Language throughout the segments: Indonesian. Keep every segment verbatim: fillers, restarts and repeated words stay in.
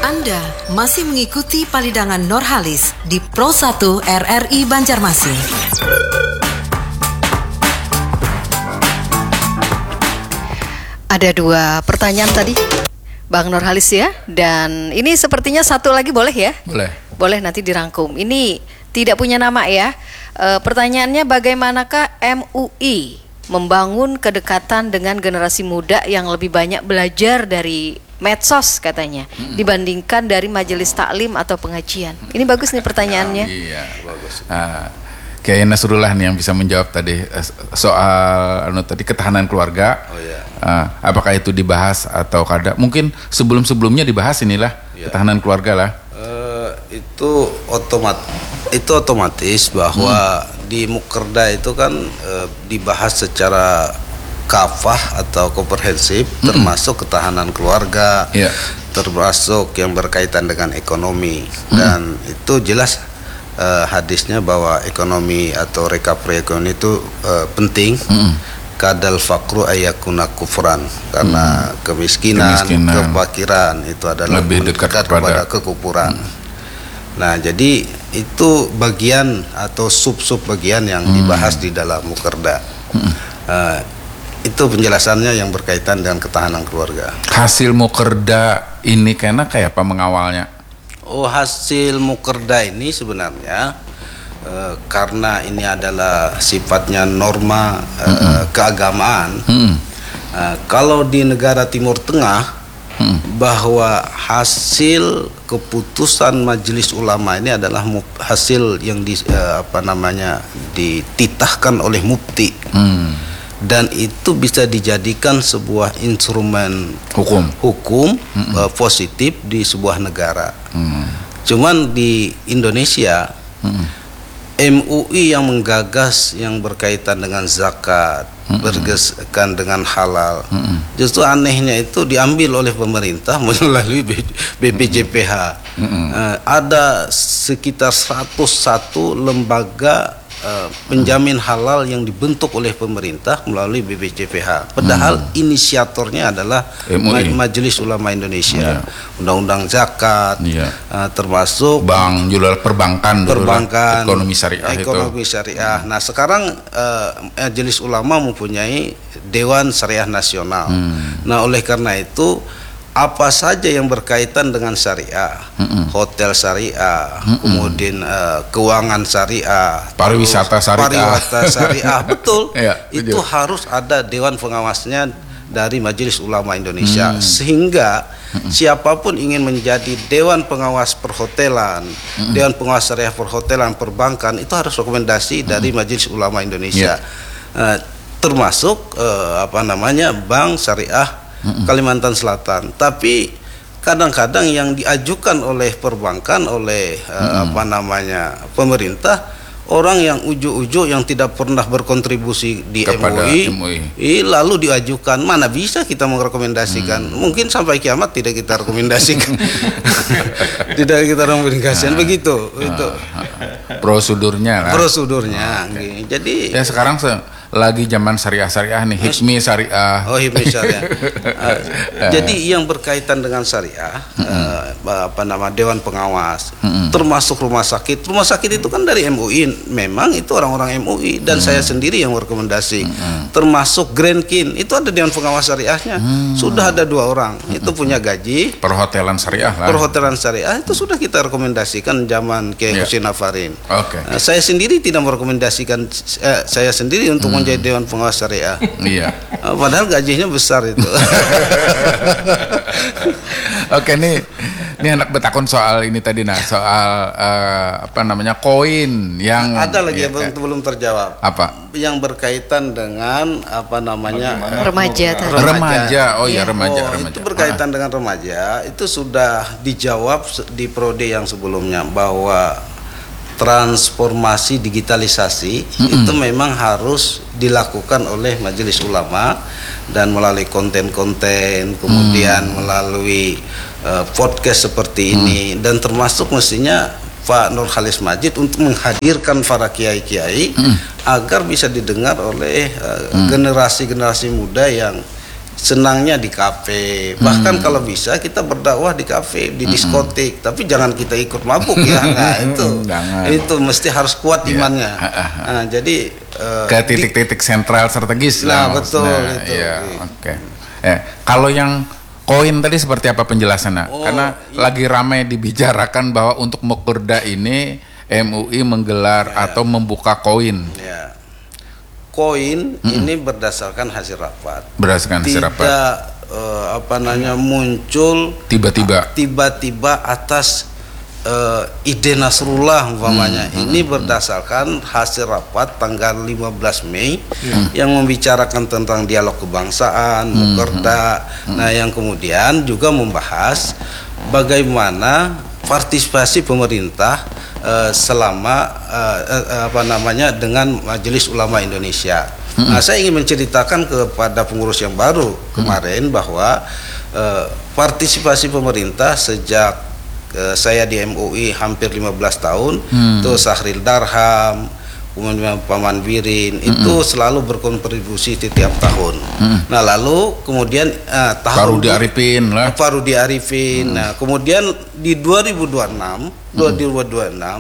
Anda masih mengikuti Palidangan Nurhalis di Pro satu R R I Banjarmasin. Ada dua pertanyaan tadi, Bang Nurhalis ya. Dan ini sepertinya satu lagi boleh ya? Boleh. Boleh, nanti dirangkum. Ini tidak punya nama ya. E, pertanyaannya, bagaimanakah M U I membangun kedekatan dengan generasi muda yang lebih banyak belajar dari medsos katanya hmm. dibandingkan dari majelis taklim atau pengajian? Ini bagus nih pertanyaannya. Oh, iya, bagus. Nah, Kiai Nasrullah nih yang bisa menjawab tadi soal anu tadi ketahanan keluarga. Oh, iya. uh, apakah itu dibahas atau kada? Mungkin sebelum-sebelumnya dibahas inilah iya. ketahanan keluarga lah. Uh, itu otomat itu otomatis bahwa hmm. di Mukerda itu kan uh, dibahas secara kafah atau komprehensif, mm-hmm. termasuk ketahanan keluarga, yeah. termasuk yang berkaitan dengan ekonomi, mm-hmm. dan itu jelas uh, hadisnya bahwa ekonomi atau recovery ekonomi itu uh, penting. Mm-hmm. Kadal fakru ayakuna kufran, karena mm-hmm. kemiskinan, kemiskinan, kefakiran itu adalah lebih dekat kepada kekufuran. Mm-hmm. Nah, jadi itu bagian atau sub-sub bagian yang mm-hmm. dibahas di dalam Mukerda. Mm-hmm. Uh, Itu penjelasannya yang berkaitan dengan ketahanan keluarga. Hasil Mukerda ini kayaknya kayak apa mengawalnya? Oh, hasil Mukerda ini sebenarnya e, karena ini adalah sifatnya norma e, mm-hmm. keagamaan. Mm-hmm. E, kalau di negara Timur Tengah mm-hmm. bahwa hasil keputusan Majelis Ulama ini adalah hasil yang di, e, apa namanya dititahkan oleh mufti. Mm. Dan itu bisa dijadikan sebuah instrumen hukum hukum mm-hmm. uh, positif di sebuah negara. Mm. Cuman di Indonesia mm-hmm. M U I yang menggagas yang berkaitan dengan zakat, mm-hmm. berkaitan dengan halal, mm-hmm. justru anehnya itu diambil oleh pemerintah melalui B P J P H. Mm-hmm. uh, ada sekitar seratus satu lembaga Uh, penjamin halal yang dibentuk oleh pemerintah melalui B P J P H. Padahal hmm. inisiatornya adalah Ma- Majelis Ulama Indonesia. Yeah. Undang-undang zakat, yeah. uh, termasuk bank, juga perbankan, perbankan, ekonomi syariah. Ekonomi itu. syariah. Nah, sekarang uh, Majelis Ulama mempunyai Dewan Syariah Nasional. Hmm. Nah, oleh karena itu apa saja yang berkaitan dengan syariah, mm-mm. hotel syariah, mm-mm. kemudian uh, keuangan syariah, pariwisata syariah, pariwisata syariah, betul, ya, itu harus ada dewan pengawasnya dari Majelis Ulama Indonesia, mm. sehingga mm-mm. siapapun ingin menjadi dewan pengawas perhotelan, mm-mm. dewan pengawas syariah perhotelan, perbankan, itu harus rekomendasi mm-mm. dari Majelis Ulama Indonesia, yeah. uh, termasuk uh, apa namanya Bank Syariah Kalimantan Selatan. Tapi kadang-kadang yang diajukan oleh perbankan, oleh uh, apa namanya pemerintah, orang yang ujuk-ujuk yang tidak pernah berkontribusi di M U I, M U I lalu diajukan. Mana bisa kita merekomendasikan? Hmm. Mungkin sampai kiamat tidak kita rekomendasikan. Tidak kita rekomendasikan. Nah, begitu nah, itu prosedurnya lah. Prosedurnya. Oh, okay. Jadi ya sekarang se- lagi zaman syariah-syariah nih, hikmi syariah. Oh, hikmi syariah. uh, jadi yang berkaitan dengan syariah, mm-hmm. uh, apa nama dewan pengawas, mm-hmm. termasuk rumah sakit. Rumah sakit itu kan dari M U I. Memang itu orang-orang M U I dan mm-hmm. saya sendiri yang merekomendasi. Mm-hmm. Termasuk Grand Kin, itu ada dewan pengawas syariahnya. Mm-hmm. Sudah ada dua orang. Mm-hmm. Itu punya gaji. Perhotelan syariah lah. Perhotelan syariah itu sudah kita rekomendasikan zaman Kiai Husin yeah. Afarin. Okay. Uh, saya sendiri tidak merekomendasikan uh, saya sendiri untuk mm. menjadi dewan pengawas syariah. Iya. Uh, padahal gajinya besar itu. Oke, nih ini anak betakon soal ini tadi, nah soal uh, apa namanya koin yang ada lagi ya, yang belum terjawab. Apa? Yang berkaitan dengan apa namanya remaja. Remaja. Remaja. Oh ya, remaja. Oh, remaja. Itu berkaitan ah. dengan remaja. Itu sudah dijawab di prode yang sebelumnya bahwa transformasi digitalisasi mm-hmm. itu memang harus dilakukan oleh Majelis Ulama dan melalui konten-konten, kemudian mm. melalui uh, podcast seperti mm. ini, dan termasuk mestinya Pak Nurhalis Majid untuk menghadirkan para kiai-kiai mm. agar bisa didengar oleh uh, mm. generasi-generasi muda yang senangnya di kafe, bahkan kalau bisa kita berdakwah di kafe, di diskotik, tapi jangan kita ikut mabuk ya. Nah itu Jangan. itu mesti harus kuat imannya. Nah, jadi uh, ke titik-titik sentral strategis Nah, lah, betul, maksudnya. itu. Iya, oke. Eh, kalau yang koin tadi seperti apa penjelasannya? Oh, Karena iya. lagi ramai dibicarakan bahwa untuk Mokerda ini M U I menggelar Ya. atau membuka koin ya. Koin ini berdasarkan hasil rapat. berdasarkan hasil Tidak rapat. eh, apa namanya muncul Tiba-tiba. tiba-tiba atas eh, ide Nasrullah umpamanya. Hmm, Ini berdasarkan hasil rapat tanggal lima belas Mei yang membicarakan tentang dialog kebangsaan, Mokerda. Nah, yang kemudian juga membahas bagaimana partisipasi pemerintah eh, selama eh, eh, apa namanya dengan Majelis Ulama Indonesia. Nah, saya ingin menceritakan kepada pengurus yang baru kemarin bahwa eh, partisipasi pemerintah sejak eh, saya di M U I hampir lima belas tahun, itu Sahril Darham, kemudian Paman Birin, itu selalu berkontribusi setiap tahun. Nah, lalu kemudian eh, tahun Farudi Arifin lah. Farudi Arifin. Nah, kemudian di dua ribu dua puluh enam, dua ribu dua puluh enam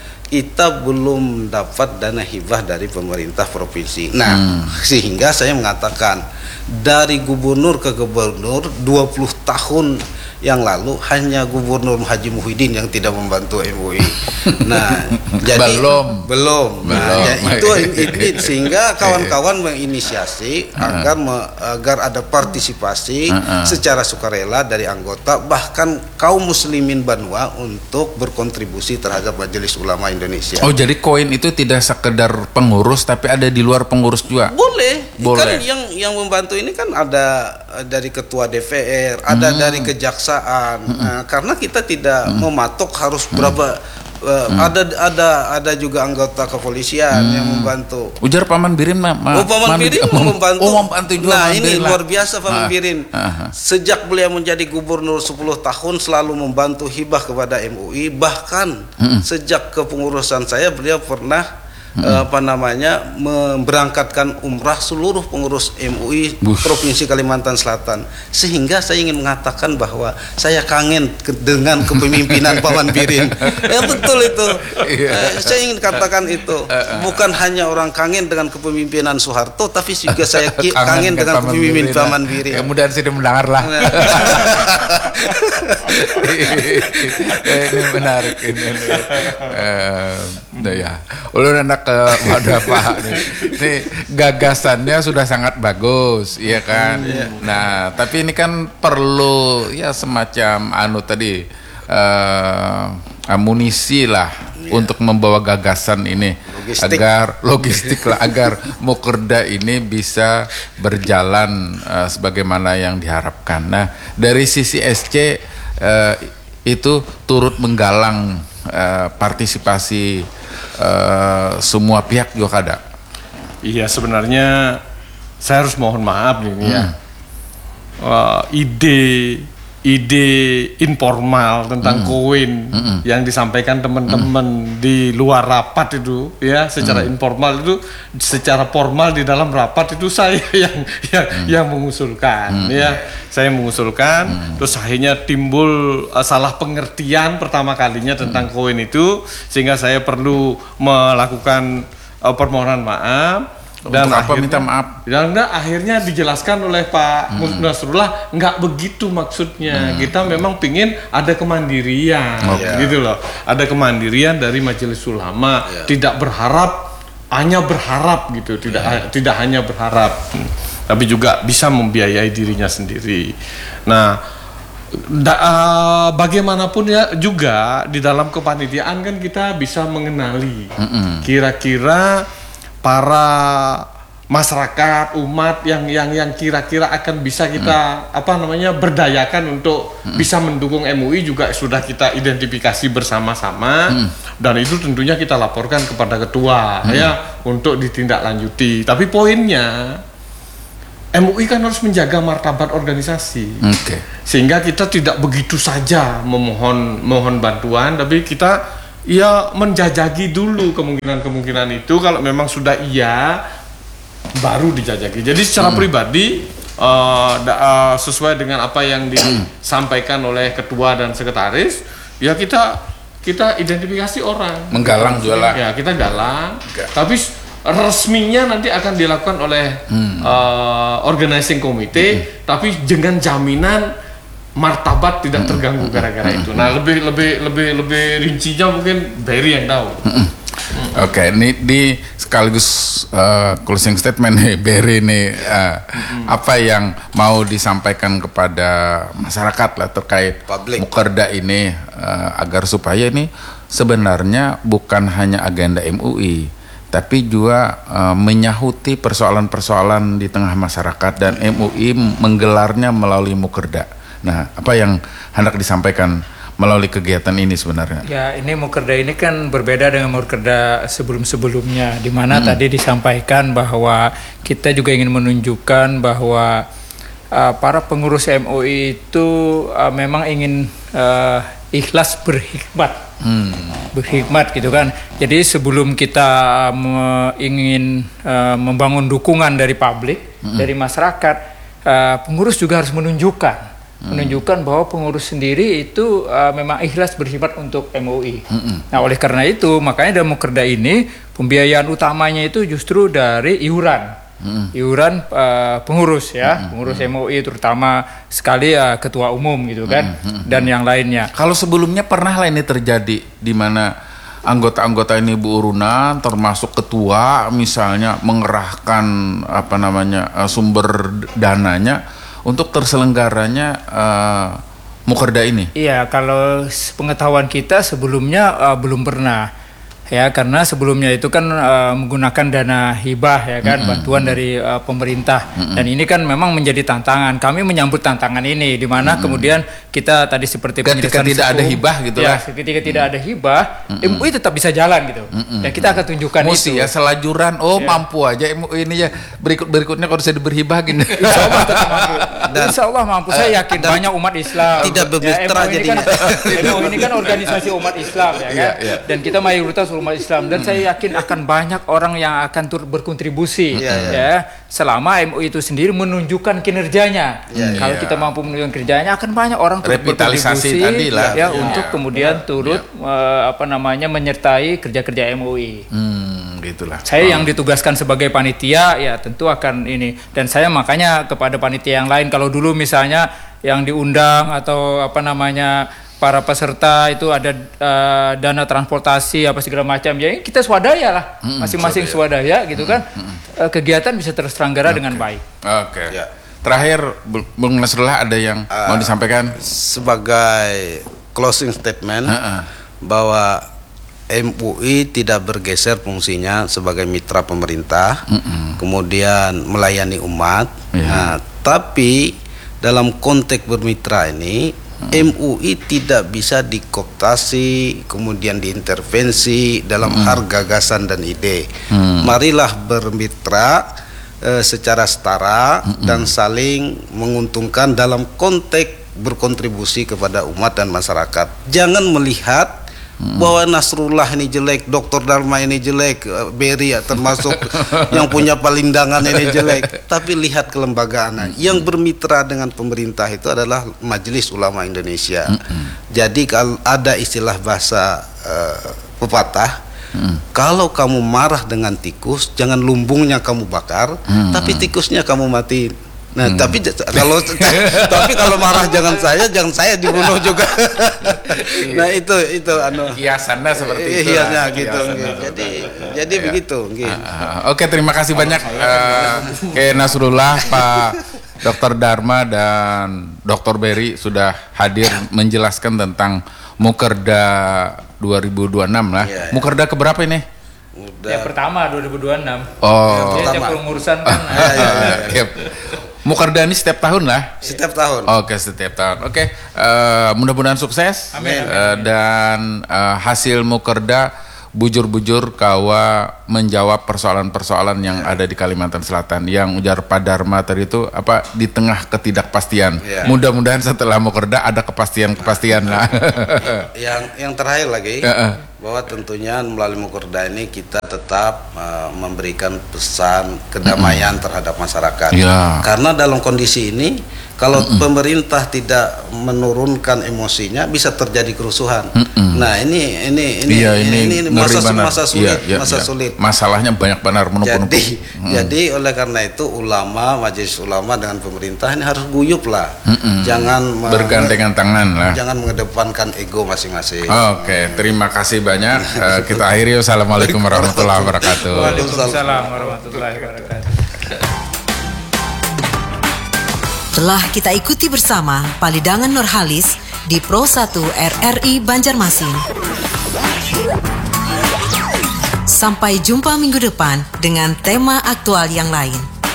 kita belum dapat dana hibah dari pemerintah provinsi. Nah, sehingga saya mengatakan dari gubernur ke gubernur dua puluh tahun yang lalu hanya Gubernur Haji Muhyiddin yang tidak membantu M U I. Nah, jadi Belum. belum. Nah, Belum. ya, itu ini sehingga kawan-kawan menginisiasi agar me- agar ada partisipasi Uh-uh. secara sukarela dari anggota, bahkan kaum muslimin Banua untuk berkontribusi terhadap Majelis Ulama Indonesia. Oh, jadi koin itu tidak sekedar pengurus tapi ada di luar pengurus juga. Boleh, Boleh. kan yang yang membantu ini kan ada eh, dari ketua D V R, ada dari kejaksaan. Nah, karena kita tidak mematok harus berapa, eh, ada ada ada juga anggota kepolisian yang membantu. Ujar Paman Birin mah. ma- Oh, Paman man- Birin mem- membantu. Oh, membantu juga Nah, Paman ini Birin lah. luar biasa Paman Ah, Birin. ah, ah. Sejak beliau menjadi gubernur sepuluh tahun selalu membantu hibah kepada M U I, bahkan sejak kepengurusan saya beliau pernah eh, apa namanya memberangkatkan umrah seluruh pengurus M U I Bush. Provinsi Kalimantan Selatan. Sehingga saya ingin mengatakan bahwa saya kangen ke- dengan kepemimpinan Paman Birin. Ya betul itu. Eh, saya ingin katakan itu. Bukan hanya orang kangen dengan kepemimpinan Soeharto, tapi juga saya ki- kangen dengan Paman kepemimpinan Birin lah. Paman Birin. Ya, mudah sudah mendengar lah. Eh, ini menarik ini. ini. Eh, nah ya, ulun anak ke pada Pak nih. Ini gagasannya sudah sangat bagus, iya kan. Nah, tapi ini kan perlu ya semacam anu tadi eh, amunisi lah untuk membawa gagasan ini Logistik. agar logistik lah agar Mokerda ini bisa berjalan eh, sebagaimana yang diharapkan. Nah, dari sisi S C eh, itu turut menggalang eh, partisipasi eh, semua pihak juga ada. Iya, sebenarnya saya harus mohon maaf nih ya. Wah, ide ide informal tentang koin yang disampaikan teman-teman di luar rapat itu ya, secara informal itu, secara formal di dalam rapat itu saya yang yang, yang mengusulkan ya. Saya mengusulkan, terus akhirnya timbul uh, salah pengertian pertama kalinya tentang koin itu, sehingga saya perlu melakukan uh, permohonan maaf. Dan Untuk apa akhirnya- minta maaf? Dan enggak, akhirnya dijelaskan oleh Pak hmm. Nasrullah, enggak begitu maksudnya. Hmm. Kita memang pingin ada kemandirian, Okay. gitu loh. Ada kemandirian dari Majelis Ulama, Yeah. tidak berharap, hanya berharap gitu, tidak Yeah. tidak hanya berharap, hmm. tapi juga bisa membiayai dirinya sendiri. Nah, da- uh, bagaimanapun ya juga di dalam kepanitiaan kan kita bisa mengenali kira-kira para masyarakat, umat yang yang yang kira-kira akan bisa kita apa namanya berdayakan untuk bisa mendukung M U I juga sudah kita identifikasi bersama-sama, dan itu tentunya kita laporkan kepada ketua ya untuk ditindaklanjuti. Tapi poinnya M U I kan harus menjaga martabat organisasi. Oke. Sehingga kita tidak begitu saja memohon mohon bantuan, tapi kita ya menjajaki dulu kemungkinan-kemungkinan itu. Kalau memang sudah iya, baru dijajaki. Jadi secara pribadi uh, da, uh, sesuai dengan apa yang disampaikan oleh ketua dan sekretaris, ya kita kita identifikasi orang. Menggalang juga lah. Ya kita galang. Enggak. Tapi resminya nanti akan dilakukan oleh hmm. uh, organizing committee, hmm. tapi dengan jaminan martabat tidak terganggu gara-gara hmm. itu. Nah lebih lebih lebih lebih rincinya mungkin Barry yang tahu. Hmm. Oke, okay, ini di sekaligus uh, closing statement nih Barry nih, uh, hmm. apa yang mau disampaikan kepada masyarakat lah terkait Public. Mukerda ini uh, agar supaya ini sebenarnya bukan hanya agenda M U I, tapi juga uh, menyahuti persoalan-persoalan di tengah masyarakat dan M U I menggelarnya melalui Mukerda. Nah, apa yang hendak disampaikan melalui kegiatan ini sebenarnya? Ya, ini Mukerda ini kan berbeda dengan Mukerda sebelum-sebelumnya, di mana hmm. tadi disampaikan bahwa kita juga ingin menunjukkan bahwa uh, para pengurus M U I itu uh, memang ingin uh, ikhlas berhikmat, hmm. berhikmat gitu kan. Jadi sebelum kita uh, ingin uh, membangun dukungan dari publik, hmm. dari masyarakat, uh, pengurus juga harus menunjukkan. menunjukkan bahwa pengurus sendiri itu uh, memang ikhlas bersifat untuk M U I. Mm-hmm. Nah, oleh karena itu makanya dalam Mukerda ini pembiayaan utamanya itu justru dari iuran, mm-hmm. iuran uh, pengurus ya, mm-hmm. pengurus M U I terutama sekali uh, ketua umum gitu kan, mm-hmm. dan yang lainnya. Kalau sebelumnya pernah lah ini terjadi di mana anggota-anggota ini berurunan termasuk ketua misalnya mengerahkan apa namanya uh, sumber dananya untuk terselenggaranya uh, Mukerda ini? Iya, kalau pengetahuan kita sebelumnya uh, belum pernah. Ya, karena sebelumnya itu kan uh, menggunakan dana hibah ya kan, mm-hmm. bantuan dari uh, pemerintah. Mm-hmm. Dan ini kan memang menjadi tantangan. Kami menyambut tantangan ini di mana mm-hmm. kemudian kita tadi seperti ketika tidak ada hibah gitu ya, lah. ketika mm-hmm. tidak ada hibah, mm-hmm. M U I tetap bisa jalan gitu. Mm-hmm. Ya kita akan tunjukkan Musti itu. ya selajuran, oh ya. mampu aja M U I ini ya. Berikut-berikutnya kalau saya diberi gini. Insya Allah tetap mampu. Dan, Insya Allah mampu. Saya yakin banyak umat Islam. Tidak bermitra ya, jadi. Kan, M U I ini kan organisasi umat Islam ya kan. Yeah, yeah. Dan kita mayoritas umat Islam dan hmm. saya yakin akan banyak orang yang akan turut berkontribusi yeah, yeah. ya selama M U I itu sendiri menunjukkan kinerjanya. Yeah, Kalau yeah. kita mampu menunjukkan kinerjanya akan banyak orang turut berkontribusi tadi lah, ya, ya untuk kemudian turut yeah. uh, apa namanya menyertai kerja-kerja M U I. Hmm, gitulah. Saya oh. yang ditugaskan sebagai panitia ya tentu akan ini, dan saya makanya kepada panitia yang lain, kalau dulu misalnya yang diundang atau apa namanya para peserta itu ada uh, dana transportasi apa segala macam, ya kita swadaya lah, mm-hmm, masing-masing swadaya, swadaya gitu kan, mm-hmm. uh, kegiatan bisa terselenggara okay. dengan baik. Oke. Okay. Ya. Terakhir, Bung Nasrullah ada yang uh, mau disampaikan sebagai closing statement uh-uh. bahwa M U I tidak bergeser fungsinya sebagai mitra pemerintah, uh-uh. kemudian melayani umat, yeah. nah, tapi dalam konteks bermitra ini M U I tidak bisa dikooptasi, kemudian diintervensi dalam hmm. hal gagasan dan ide. Hmm. Marilah bermitra e, secara setara hmm. dan saling menguntungkan dalam konteks berkontribusi kepada umat dan masyarakat. Jangan melihat hmm. bahwa Nasrullah ini jelek, Doktor Dharma ini jelek, Barry ya, termasuk yang punya palindangan ini jelek. Tapi lihat kelembagaannya. Yang bermitra dengan pemerintah itu adalah Majelis Ulama Indonesia. Hmm. Jadi kalau ada istilah bahasa uh, pepatah, hmm. kalau kamu marah dengan tikus, jangan lumbungnya kamu bakar, hmm. tapi tikusnya kamu matiin. Nah, hmm. tapi kalau tapi kalau marah jangan saya, jangan saya dibunuh juga. Nah, itu itu anu hiasannya seperti itu. Hiasnya gitu. Jadi jadi ya. begitu, uh, uh, Oke, terima kasih banyak uh, Ke Nasrullah, Pak Doktor Dharma dan Doktor Barry sudah hadir menjelaskan tentang Mukerda dua ribu dua puluh enam lah. Ya, ya. Mukerda keberapa ini? Udah. Yang pertama dua ribu dua puluh enam. Oh, ya, yang pengurusan kan. ya, ya, ya. Mukerda ini setiap tahun lah. Setiap tahun. Oke, setiap tahun. Oke, uh, mudah-mudahan sukses. Amin. Uh, dan uh, hasil Mukerda bujur-bujur kawa menjawab persoalan-persoalan yang ada di Kalimantan Selatan. Yang ujar Pak Dharma tadi itu apa di tengah ketidakpastian. Ya. Mudah-mudahan setelah Mukerda ada kepastian-kepastian lah. Yang yang terakhir lagi Ya, eh. bahwa tentunya melalui Mukerda ini kita tetap uh, memberikan pesan kedamaian terhadap masyarakat. Ya. Karena dalam kondisi ini kalau pemerintah tidak menurunkan emosinya bisa terjadi kerusuhan. Nah, ini ini ini Iya, ini, ini ini ngeri masa benar. masa sulit, Iya, iya, masa iya. sulit. Masalahnya banyak benar menumpuk-numpuk. Jadi, jadi oleh karena itu ulama, majelis ulama dengan pemerintah ini harus guyup lah. Jangan me- Bergandengan tangan lah. Jangan mengedepankan ego masing-masing. Oke, terima kasih banyak. Eh, kita akhiri. Wassalamualaikum warahmatullahi wabarakatuh. Waalaikumsalam warahmatullahi wabarakatuh. Telah kita ikuti bersama Palidangan Nurhalis di Pro satu R R I Banjarmasin. Sampai jumpa minggu depan dengan tema aktual yang lain.